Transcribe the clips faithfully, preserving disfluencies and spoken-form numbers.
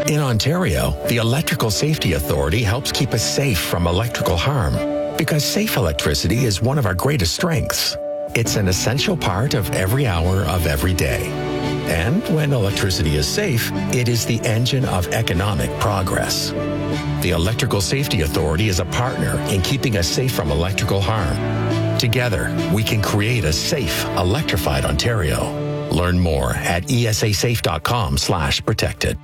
In Ontario, the Electrical Safety Authority helps keep us safe from electrical harm because safe electricity is one of our greatest strengths. It's an essential part of every hour of every day. And when electricity is safe, it is the engine of economic progress. The Electrical Safety Authority is a partner in keeping us safe from electrical harm. Together, we can create a safe, electrified Ontario. Learn more at esasafe.com slash protected.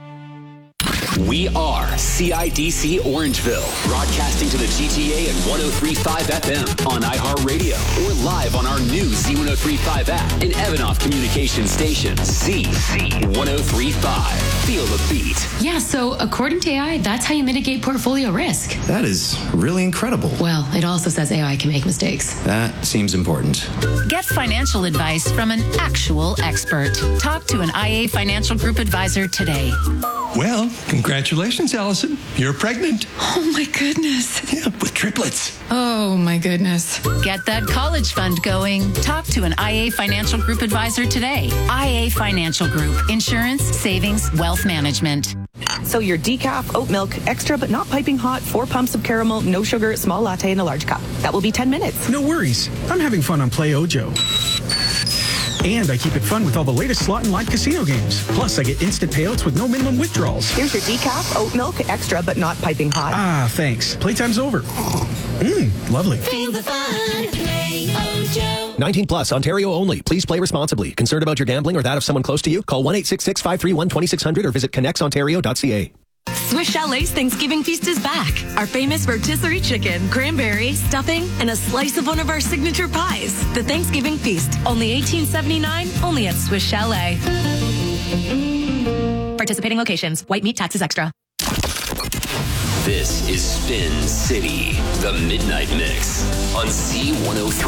We are C I D C Orangeville, broadcasting to the G T A at one oh three point five F M on iHeartRadio or live on our new Z one oh three point five app and Evanoff Communication Station, Z one oh three point five. Feel the beat. Yeah, so according to A I, that's how you mitigate portfolio risk. That is really incredible. Well, it also says A I can make mistakes. That seems important. Get financial advice from an actual expert. Talk to an I A Financial Group advisor today. Well, congratulations, Allison. You're pregnant. Oh, my goodness. Yeah, with triplets. Oh, my goodness. Get that college fund going. Talk to an I A Financial Group advisor today. I A Financial Group. Insurance, savings, wealth management. So your decaf, oat milk, extra but not piping hot, four pumps of caramel, no sugar, small latte in a large cup. That will be ten minutes. No worries. I'm having fun on Play Ojo. And I keep it fun with all the latest slot and live casino games. Plus, I get instant payouts with no minimum withdrawals. Here's your decaf, oat milk, extra but not piping hot. Ah, thanks. Playtime's over. Mmm, lovely. Feel the fun. Play Ojo. nineteen plus, Ontario only. Please play responsibly. Concerned about your gambling or that of someone close to you? Call one eight six six, five three one, two six zero zero or visit connects ontario dot c a. Swiss Chalet's Thanksgiving Feast is back. Our famous rotisserie chicken, cranberry, stuffing, and a slice of one of our signature pies. The Thanksgiving Feast, only eighteen seventy-nine, only at Swiss Chalet. Participating locations, white meat taxes extra. This is Spin City, the Midnight Mix on Z one oh three.